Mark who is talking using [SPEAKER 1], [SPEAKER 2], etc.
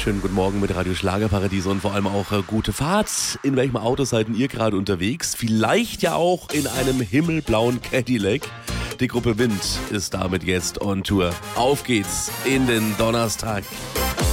[SPEAKER 1] Schönen guten Morgen mit Radio Schlagerparadies und vor allem auch gute Fahrt. In welchem Auto seid ihr gerade unterwegs? Vielleicht ja auch in einem himmelblauen Cadillac. Die Gruppe Wind ist damit jetzt on Tour. Auf geht's in den Donnerstag.